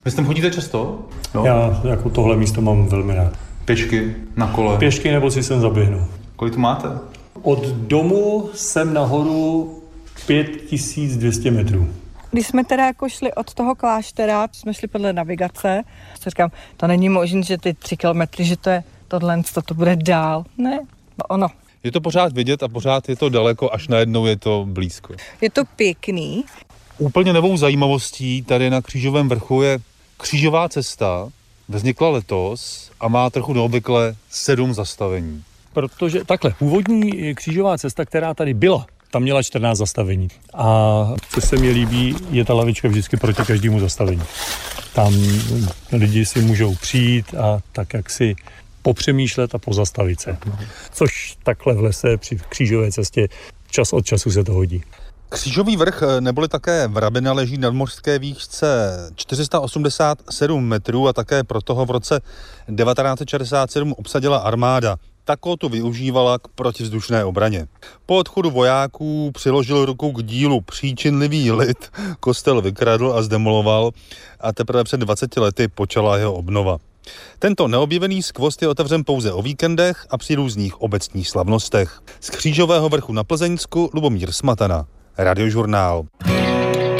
Vy tam chodíte často? No. Já jako tohle místo mám velmi rád. Pěšky, na kole? Pěšky nebo si sem zaběhnu. Kolik to máte? Od domu sem nahoru 5200 metrů. Když jsme teda jako šli od toho kláštera, jsme šli podle navigace, si říkám, to není možné, že ty 3 kilometry, že to je tohle, to bude dál. Ne, ono. Je to pořád vidět a pořád je to daleko, až najednou je to blízko. Je to pěkný. Úplně novou zajímavostí tady na Křížovém vrchu je křížová cesta. Vznikla letos a má trochu neobvykle 7 zastavení. Protože takhle, původní křížová cesta, která tady byla, tam měla 14 zastavení. A co se mi líbí, je ta lavička vždycky proti každému zastavení. Tam lidi si můžou přijít a tak jak si popřemýšlet a pozastavit se. Což takhle v lese při křížové cestě čas od času se to hodí. Křížový vrch neboli také Vrabina leží na nadmořské výšce 487 metrů a také proto ho v roce 1967 obsadila armáda. Tako to využívala k protivzdušné obraně. Po odchodu vojáků přiložil ruku k dílu příčinlivý lid, kostel vykradl a zdemoloval a teprve před 20 lety počala jeho obnova. Tento neobjevený skvost je otevřen pouze o víkendech a při různých obecních slavnostech. Z Křížového vrchu na Plzeňsku Lubomír Smatana, Radiožurnál.